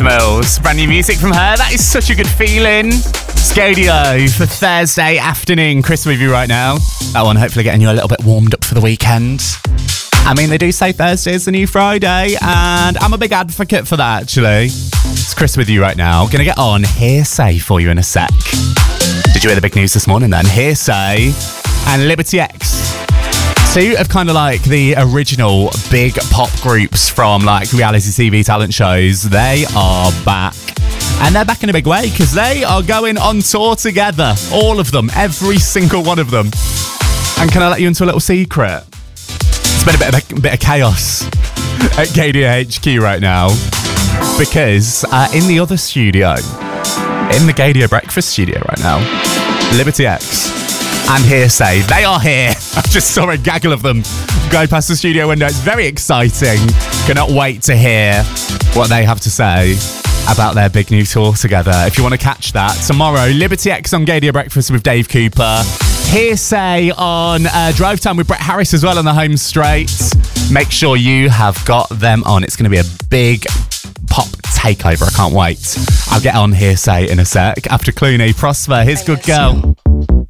Mills. Brand new music from her. That is such a good feeling. Scodio for Thursday afternoon. Chris with you right now. That one hopefully getting you a little bit warmed up for the weekend. I mean, they do say Thursday is the new Friday, and I'm a big advocate for that, actually. It's Chris with you right now. Gonna get on Hearsay for you in a sec. Did you hear the big news this morning then? Hearsay and Liberty X. Two of kind of like the original big pop groups from like reality TV talent shows. They are back. And they're back in a big way because they are going on tour together. All of them. Every single one of them. And can I let you into a little secret? It's been a bit of chaos at Gadia HQ right now. Because in the other studio, in the Gadia Breakfast studio right now, Liberty X and Hearsay, they are here. I just saw a gaggle of them go past the studio window. It's very exciting. Cannot wait to hear what they have to say about their big new tour together. If you want to catch that, tomorrow, Liberty X on Gadia Breakfast with Dave Cooper. Hearsay on Drive Time with Brett Harris as well on the home straight. Make sure you have got them on. It's going to be a big pop takeover. I can't wait. I'll get on Hearsay in a sec. After Clooney, Prosper, here's Good Girl.